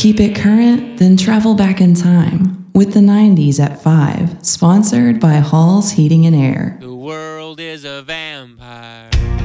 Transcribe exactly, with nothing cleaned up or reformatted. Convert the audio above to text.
Keep it current? Then travel back in time with the nineties at five, sponsored by Hall's Heating and Air. The world is a vampire.